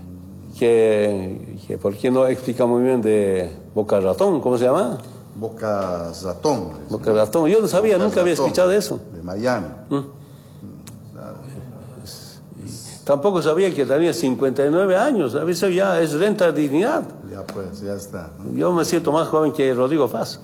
que, que por qué no explica muy bien de Boca Ratón, ¿cómo se llama? Boca Ratón. Boca Ratón, yo no sabía, Boca nunca Ratón, había escuchado eso. De Miami. ¿Mm? Tampoco sabía que tenía cincuenta y nueve años, a veces ya es renta de dignidad. Ya pues, ya está, ¿no? Yo me siento más joven que Rodrigo Paz.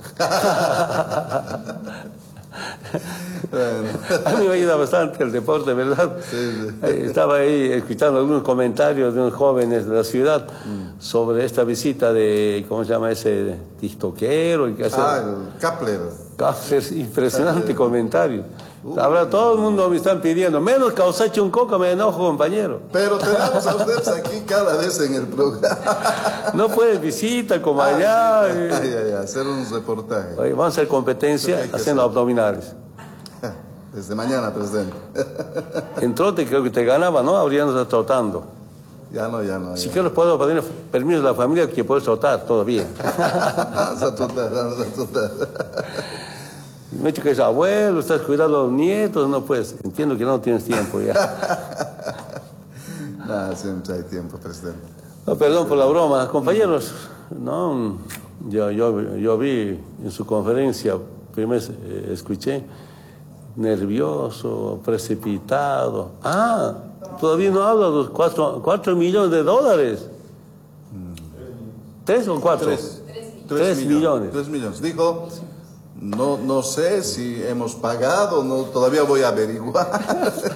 Bueno. A mí me ayuda bastante el deporte, ¿verdad? Sí, sí. Estaba ahí escuchando algunos comentarios de unos jóvenes de la ciudad mm. sobre esta visita de, ¿cómo se llama ese tiktokero? Ah, el Kapler. Kapler, impresionante Kapler. Comentario. Uh, Ahora todo el mundo me están pidiendo, menos causache un coco, me enojo, compañero. Pero tenemos a ustedes aquí cada vez en el programa. No puedes visita como ah, allá. Sí. Ay, ay, ay, hacer un reportaje. Oye, vamos a hacer competencia haciendo hacer. abdominales. Desde mañana, presidente. En trote creo que te ganaba, ¿no? Habríamos trotando. Ya no, ya no. Si quiero puedo pedir permiso de la familia que puedes trotar todavía. Vamos a trotar, vamos a trotar. Me he dicho que es abuelo, estás cuidando a los nietos, no puedes. Entiendo que no tienes tiempo ya. Nada, siempre hay tiempo, presidente. No, perdón por la broma. Compañeros, no, yo, yo, yo vi en su conferencia, primero eh, escuché, nervioso, precipitado. Ah, todavía no habla de los cuatro, cuatro millones de dólares. ¿Tres o cuatro? Tres. Tres, tres millones. millones. Tres millones. Dijo... No, no sé si hemos pagado, no, todavía voy a averiguar.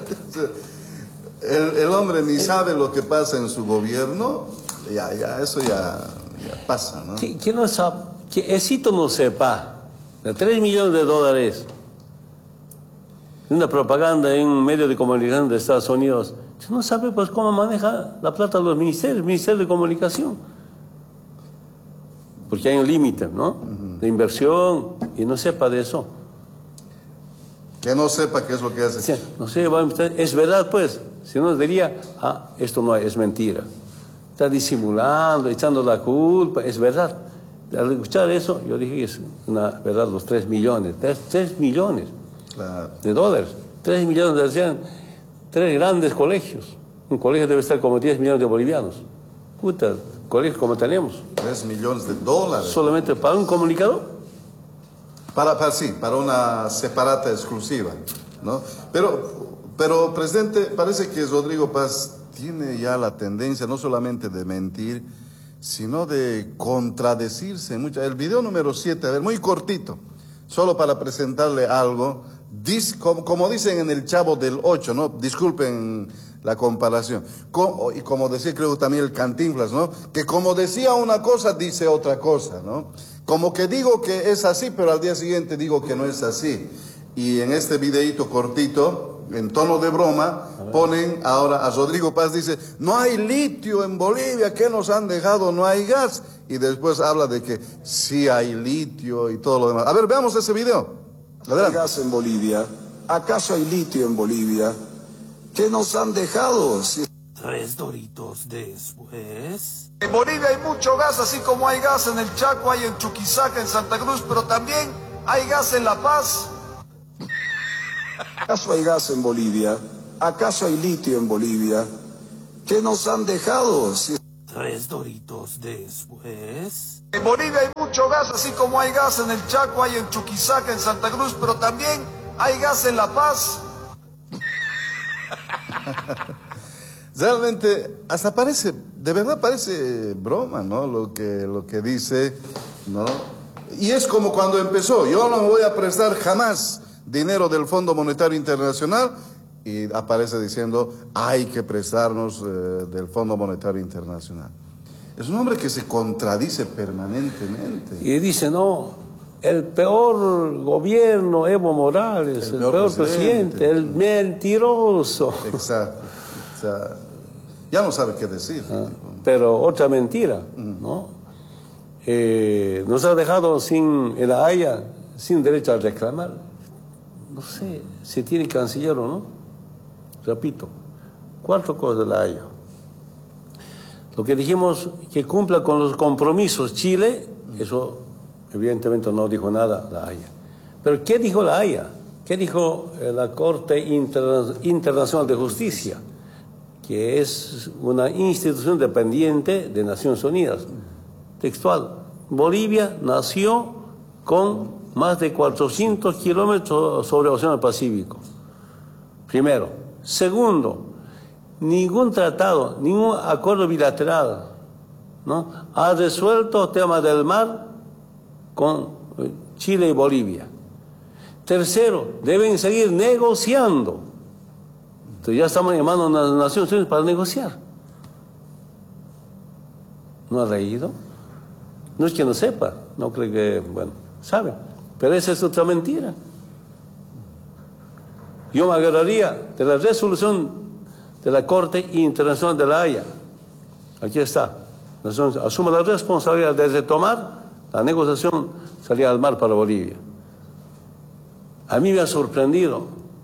el, el hombre ni sabe lo que pasa en su gobierno, ya, ya, eso ya, ya pasa, ¿no? Que, que, no sabe, que Éxito no sepa, de tres millones de dólares, una propaganda en un medio de comunicación de Estados Unidos, no sabe pues cómo maneja la plata de los ministerios, Ministerio de Comunicación. Porque hay un límite, ¿no? Uh-huh. De inversión, y no sepa de eso. Que no sepa qué es lo que hace. Sí, no sé, es verdad, pues. Si no, diría, ah, esto no es mentira. Está disimulando, echando la culpa, es verdad. Al escuchar eso, yo dije que es una verdad, los tres millones. Tres, tres millones claro. de dólares. Tres millones, decían, tres grandes colegios. Un colegio debe estar como diez millones de bolivianos. Puta, colegios como tenemos. Tres millones de dólares. ¿Solamente para un comunicador? Para, para sí, para una separata exclusiva, ¿no? Pero, pero, presidente, parece que Rodrigo Paz tiene ya la tendencia no solamente de mentir, sino de contradecirse mucho. El video número siete, a ver, muy cortito, solo para presentarle algo, Dis, como, como dicen en el Chavo del ocho, ¿no? Disculpen la comparación. Como, y como decía, creo también el Cantinflas, ¿no? Que como decía una cosa, dice otra cosa, ¿no? Como que digo que es así, pero al día siguiente digo que no es así. Y en este videíto cortito, en tono de broma, ponen ahora a Rodrigo Paz, dice, no hay litio en Bolivia, ¿qué nos han dejado? No hay gas. Y después habla de que sí hay litio y todo lo demás. A ver, veamos ese video. Adelante. ¿Hay gas en Bolivia? ¿Acaso hay litio en Bolivia? ¿Qué nos han dejado? Si... Tres doritos después. En Bolivia hay mucho gas, así como hay gas en el Chaco, hay en Chuquisaca, en Santa Cruz, pero también hay gas en La Paz. ¿Acaso hay gas en Bolivia? ¿Acaso hay litio en Bolivia? ¿Qué nos han dejado? Si... Tres doritos después. En Bolivia hay mucho gas, así como hay gas en el Chaco, hay en Chuquisaca, en Santa Cruz, pero también hay gas en La Paz. Realmente, hasta parece, de verdad parece broma, ¿no? Lo que, lo que dice, ¿no? Y es como cuando empezó, yo no voy a prestar jamás dinero del Fondo Monetario Internacional, y aparece diciendo, hay que prestarnos eh, del Fondo Monetario Internacional. Es un hombre que se contradice permanentemente. Y dice, no, el peor gobierno, Evo Morales, el, el peor, peor presidente, presidente, el mentiroso. Exacto. O sea, ya no sabe qué decir. Ah, pero otra mentira, ¿no? Eh, nos ha dejado sin, en La Haya, sin derecho a reclamar. No sé si tiene canciller o no. Repito, cuatro cosas de La Haya. Lo que dijimos, que cumpla con los compromisos Chile, eso evidentemente no dijo nada La Haya. Pero ¿qué dijo La Haya? ¿Qué dijo la Corte Interna- Internacional de Justicia? Que es una institución dependiente de Naciones Unidas. Textual, Bolivia nació con más de cuatrocientos kilómetros sobre el Océano Pacífico. Primero. Segundo, ningún tratado, ningún acuerdo bilateral, ¿no?, ha resuelto el tema del mar con Chile y Bolivia. Tercero, deben seguir negociando. Entonces ya estamos llamando a las Naciones Unidas para negociar. ¿No ha leído? No es que no sepa, no creo que, bueno, sabe, pero esa es otra mentira. Yo me agarraría de la resolución de la Corte Internacional de La Haya. Aquí está. Asume la responsabilidad de retomar la negociación, salida al mar para Bolivia. A mí me ha sorprendido.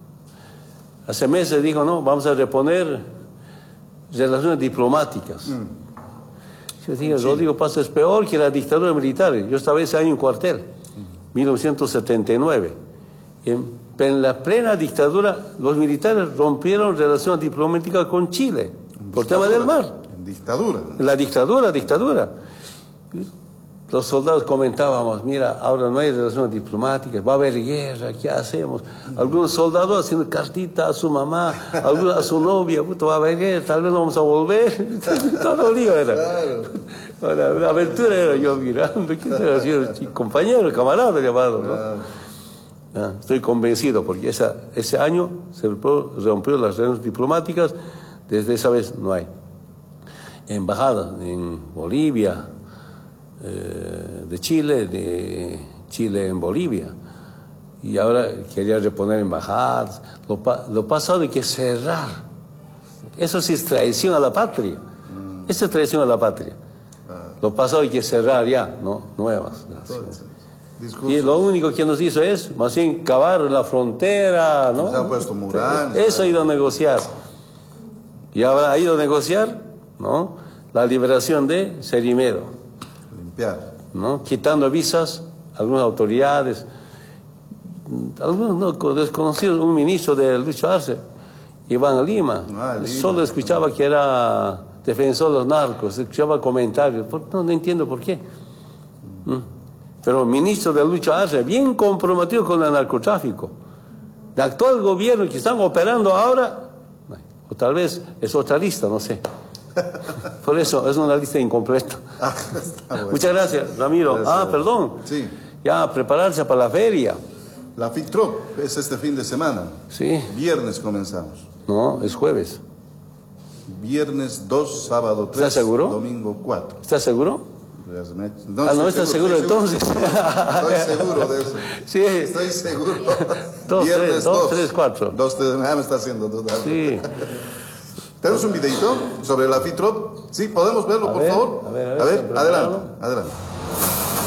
Hace meses dijo, no, vamos a reponer relaciones diplomáticas. Mm. Yo dije, sí. Rodrigo Paz es peor que la dictadura militar. Yo estaba ese año en cuartel, mm. mil novecientos setenta y nueve. En, en la plena dictadura, los militares rompieron relaciones diplomáticas con Chile por tema del mar. En dictadura. La dictadura, dictadura. Los soldados comentábamos, mira, ahora no hay relaciones diplomáticas, va a haber guerra, ¿qué hacemos? Algunos soldados haciendo cartita a su mamá, algunos a su novia, puto, va a haber guerra, tal vez no vamos a volver. Todo lío era. Claro. Ahora, la aventura era yo mirando, ¿qué era? Compañero, camarada llamado, ¿no? Claro. Ah, estoy convencido, porque esa, ese año se rompió las relaciones diplomáticas, desde esa vez no hay. Embajadas en Bolivia, eh, de Chile, de Chile en Bolivia, y ahora quería reponer embajadas. Lo, lo pasado hay que cerrar. Eso sí es traición a la patria. Mm. Eso es traición a la patria. Ah. Lo pasado hay que cerrar ya, ¿no? Nuevas. Discursos. Y lo único que nos hizo es, más bien, cavar la frontera, ¿no? Se han puesto murales. Eso ha ido a negociar. Y ahora ha ido a negociar, ¿no?, la liberación de Serimero. Limpiar. ¿No? Quitando visas a algunas autoridades, algunos no desconocidos, un ministro de Lucho Arce, Iván a Lima. Ah, Lima. Solo escuchaba que era defensor de los narcos, escuchaba comentarios. No, no entiendo por qué. ¿Mm? Pero el ministro de Lucho Arce, bien comprometido con el narcotráfico. El actual gobierno que están operando ahora, o tal vez es otra lista, no sé. Por eso es una lista incompleta. Ah, bueno. Muchas gracias, Ramiro. Gracias. Ah, perdón. Sí. Ya, prepararse para la feria. La FITROP es este fin de semana. Sí. Viernes comenzamos. No, es jueves. Viernes dos, sábado tres. ¿Estás seguro? Domingo cuatro. ¿Estás seguro? No, ah, no estás seguro, seguro entonces. Estoy seguro de eso. Sí. Estoy seguro. Dos, Viernes tres, dos, dos, tres, cuatro. Dos, tres, me está haciendo dudar. Sí. ¿Tenemos un videito sobre la FITROP? Sí, ¿podemos verlo, a por ver, favor? A ver, a ver, a ver adelante, adelante.